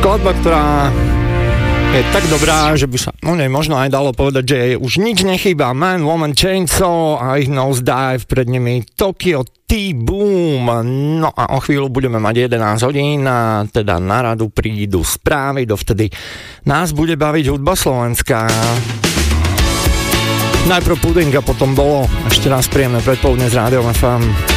Skladba, ktorá je tak dobrá, že by sa možno aj dalo povedať, že jej už nič nechýba. Man, Woman, Chainsaw a ich Nosedive, pred nimi Tokyo T-Boom. No a o chvíľu budeme mať 11 hodín a teda na radu prídu správy, dovtedy nás bude baviť hudba slovenská. Najprv Puding a potom Bolo. Ešte raz príjemné predpoludne z Rádiom FM.